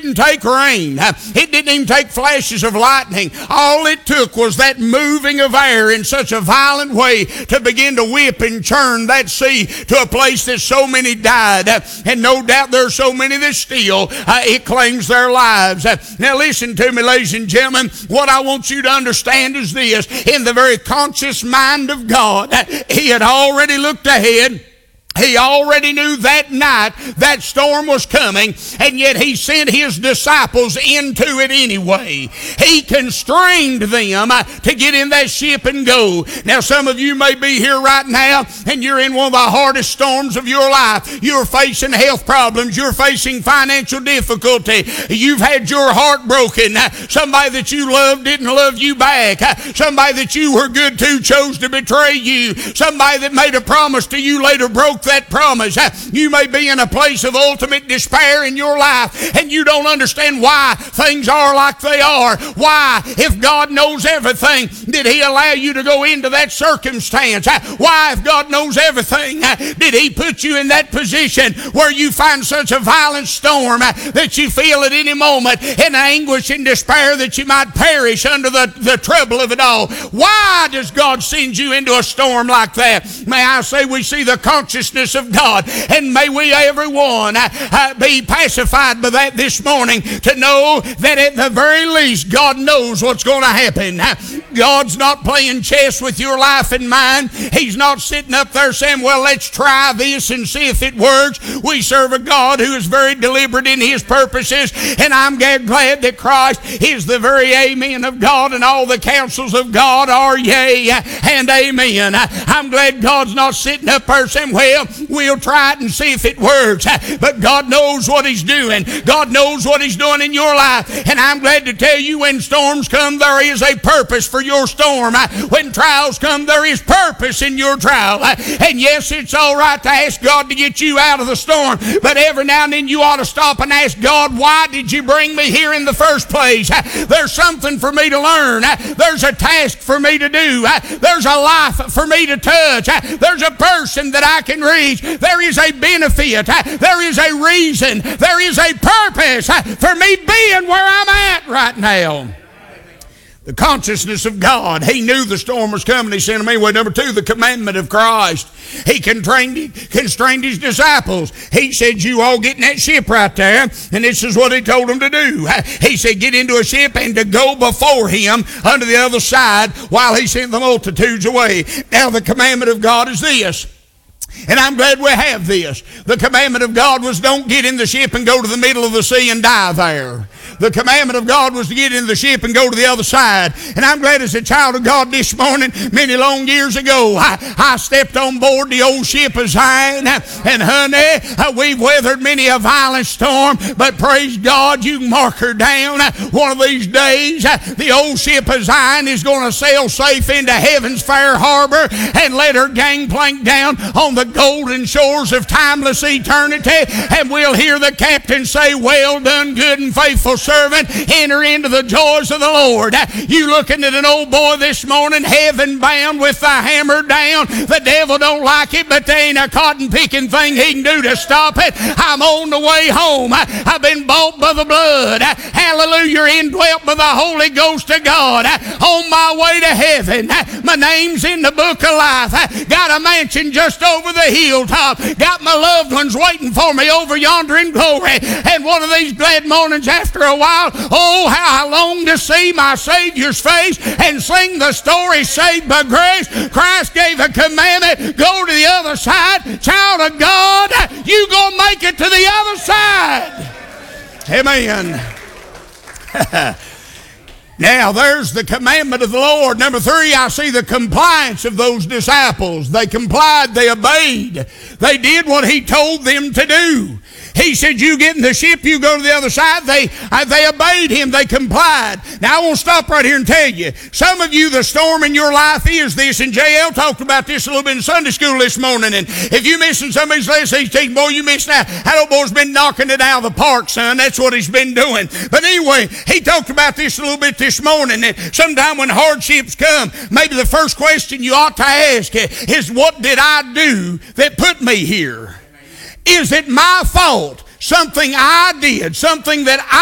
didn't take rain. It didn't even take flashes of lightning. All it took was that moving of air in such a violent way to begin to whip and churn that sea to a place that so many died. And no doubt there are so many that still it claims their lives. Now listen to me, ladies and gentlemen. What I want you to understand is this. In the very conscious mind of God, He had already looked ahead. He already knew that night that storm was coming, and yet He sent His disciples into it anyway. He constrained them to get in that ship and go. Now some of you may be here right now, and you're in one of the hardest storms of your life. You're facing health problems. You're facing financial difficulty. You've had your heart broken. Somebody that you loved didn't love you back. Somebody that you were good to chose to betray you. Somebody that made a promise to you later broke that promise. You may be in a place of ultimate despair in your life, and you don't understand why things are like they are. Why, if God knows everything, did He allow you to go into that circumstance? Why, if God knows everything, did He put you in that position where you find such a violent storm that you feel at any moment in anguish and despair that you might perish under the trouble of it all? Why does God send you into a storm like that? May I say, we see the consciousness of God, and may we everyone be pacified by that this morning, to know that at the very least God knows what's going to happen. God's not playing chess with your life and mine. He's not sitting up there saying, well, let's try this and see if it works. We serve a God who is very deliberate in His purposes, and I'm glad that Christ is the very amen of God, and all the counsels of God are yea and amen. I'm glad God's not sitting up there saying, well, we'll try it and see if it works. But God knows what He's doing. God knows what He's doing in your life. And I'm glad to tell you, when storms come, there is a purpose for your storm. When trials come, there is purpose in your trial. And yes, it's all right to ask God to get you out of the storm, but every now and then you ought to stop and ask God, why did you bring me here in the first place? There's something for me to learn. There's a task for me to do. There's a life for me to touch. There's a person that I can reach. There is a benefit. There is a reason. There is a purpose for me being where I'm at right now. The consciousness of God. He knew the storm was coming. He sent them anyway. Number two, the commandment of Christ. He constrained His disciples. He said, you all get in that ship right there. And this is what He told them to do. He said, get into a ship and to go before Him unto the other side while He sent the multitudes away. Now the commandment of God is this. And I'm glad we have this. The commandment of God was, don't get in the ship and go to the middle of the sea and die there. The commandment of God was to get in the ship and go to the other side. And I'm glad, as a child of God this morning, many long years ago, I stepped on board the old ship of Zion. And honey, we've weathered many a violent storm, but praise God, you can mark her down. One of these days, the old ship of Zion is going to sail safe into heaven's fair harbor and let her gangplank down on the golden shores of timeless eternity. And we'll hear the captain say, well done, good and faithful servant, enter into the joys of the Lord. You looking at an old boy this morning, heaven bound with the hammer down. The devil don't like it, but there ain't a cotton picking thing he can do to stop it. I'm on the way home. I've been bought by the blood. Hallelujah, indwelt by the Holy Ghost of God. On my way to heaven. My name's in the book of life. Got a mansion just over the hilltop. Got my loved ones waiting for me over yonder in glory. And one of these glad mornings after a while, oh, how I long to see my Savior's face and sing the story, saved by grace. Christ gave a commandment, go to the other side. Child of God, you gonna make it to the other side. Amen. Now, there's the commandment of the Lord. Number three, I see the compliance of those disciples. They complied, they obeyed. They did what He told them to do. He said, you get in the ship, you go to the other side. They obeyed Him, they complied. Now, I want to stop right here and tell you, some of you, the storm in your life is this, and J.L. talked about this a little bit in Sunday school this morning, and if you're missing some of these lessons he's teaching, boy, you missing out. That old boy's been knocking it out of the park, son. That's what he's been doing. But anyway, he talked about this a little bit this morning, that sometime when hardships come, maybe the first question you ought to ask is, what did I do that put me here? Is it my fault? Something I did, something that